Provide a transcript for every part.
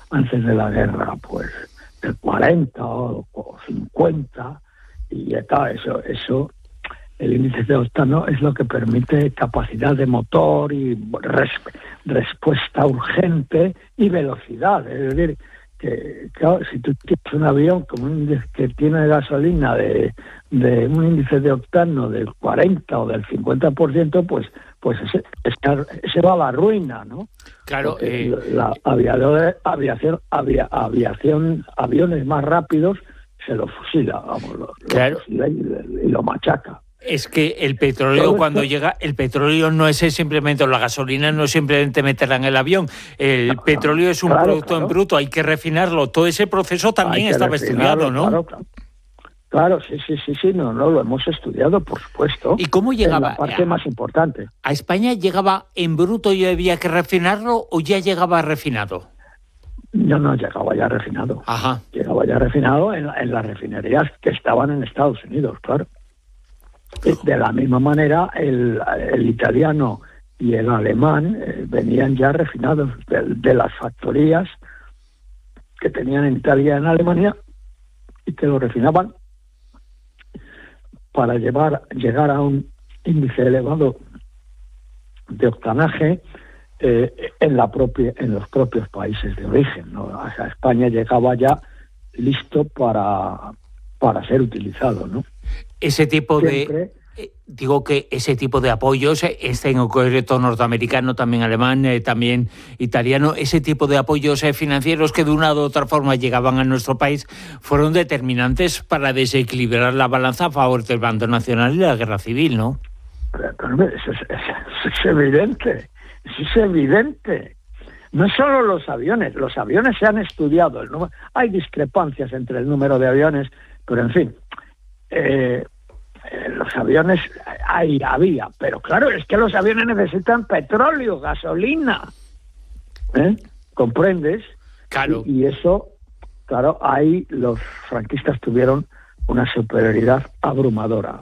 antes de la guerra, pues del 40 o 50, y está eso. El índice de octano es lo que permite capacidad de motor y respuesta urgente y velocidad. Es decir, que claro, si tú tienes un avión con un índice que tiene gasolina de un índice de octano del 40 o del 50%, pues ese va a la ruina, ¿no? Claro. La aviación, aviones más rápidos, se lo fusila, lo fusila y lo machaca. Es que el petróleo, cuando llega, el petróleo no es simplemente, la gasolina no es simplemente meterla en el avión. El petróleo es un producto en bruto, hay que refinarlo. Todo ese proceso también estaba estudiado, ¿no? Claro, sí, no, lo hemos estudiado, por supuesto. ¿Y cómo llegaba? Es la parte más importante. ¿A España llegaba en bruto y había que refinarlo o ya llegaba refinado? No, llegaba ya refinado. Ajá. Llegaba ya refinado en las refinerías que estaban en Estados Unidos, claro. De la misma manera, el italiano y el alemán venían ya refinados de las factorías que tenían en Italia y en Alemania, y que lo refinaban para llegar a un índice elevado de octanaje en los propios países de origen, ¿no? O sea, España llegaba ya listo para ser utilizado, ¿no? Ese tipo Siempre, digo que ese tipo de apoyos, en concreto norteamericano, también alemán, también italiano, ese tipo de apoyos financieros que de una u otra forma llegaban a nuestro país, fueron determinantes para desequilibrar la balanza a favor del bando nacional y la guerra civil, ¿no? Pero eso es evidente, eso es evidente. No solo los aviones se han estudiado, hay discrepancias entre el número de aviones, pero en fin, los aviones había, pero claro, es que los aviones necesitan petróleo, gasolina, ¿comprendes? Claro. Y eso, claro, ahí los franquistas tuvieron una superioridad abrumadora.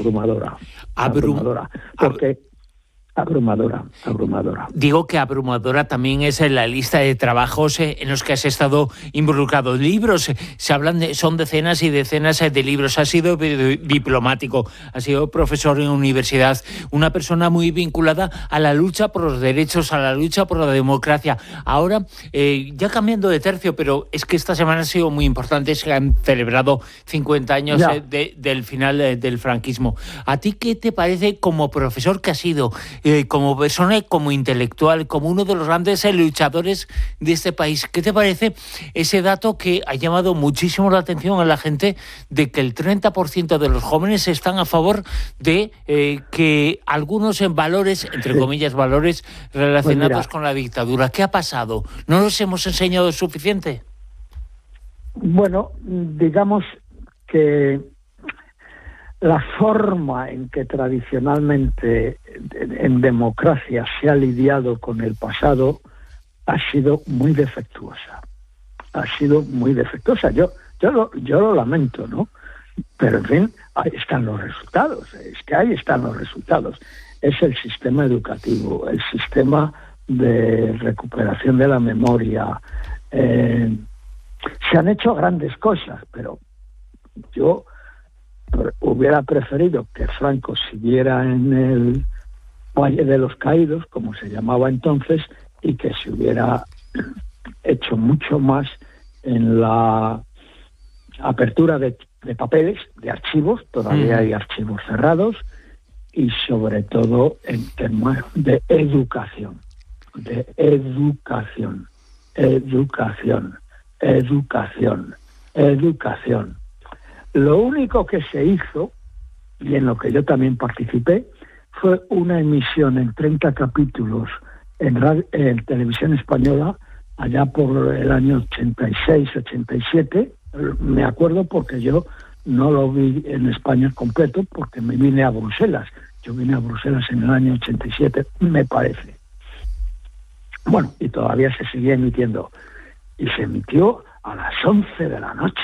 Porque abrumadora. Digo que abrumadora también es en la lista de trabajos en los que has estado involucrado. Libros, son decenas y decenas de libros. Has sido diplomático, has sido profesor en universidad, una persona muy vinculada a la lucha por los derechos, a la lucha por la democracia. Ahora, ya cambiando de tercio, pero es que esta semana ha sido muy importante, se han celebrado 50 años del final del franquismo. ¿A ti qué te parece como profesor que has sido? Como persona y como intelectual, como uno de los grandes luchadores de este país, ¿qué te parece ese dato que ha llamado muchísimo la atención a la gente de que el 30% de los jóvenes están a favor de que algunos valores, entre comillas, valores relacionados con la dictadura? ¿Qué ha pasado? ¿No los hemos enseñado suficiente? Bueno, digamos que la forma en que tradicionalmente en democracia se ha lidiado con el pasado ha sido muy defectuosa. Yo lo lamento, ¿no? Pero en fin, ahí están los resultados. Es el sistema educativo, el sistema de recuperación de la memoria. Se han hecho grandes cosas, pero yo hubiera preferido que Franco siguiera en el Valle de los Caídos, como se llamaba entonces, y que se hubiera hecho mucho más en la apertura de papeles, de archivos, todavía hay archivos cerrados, y sobre todo en temas de educación. Lo único que se hizo, y en lo que yo también participé, fue una emisión en 30 capítulos en televisión española, allá por el año 86-87. Me acuerdo porque yo no lo vi en España completo, porque me vine a Bruselas. Yo vine a Bruselas en el año 87, me parece. Bueno, y todavía se sigue emitiendo. Y se emitió a las 11 de la noche.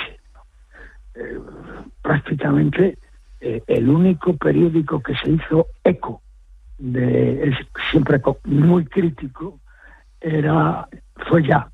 Prácticamente el único periódico que se hizo eco siempre muy crítico fue Ya,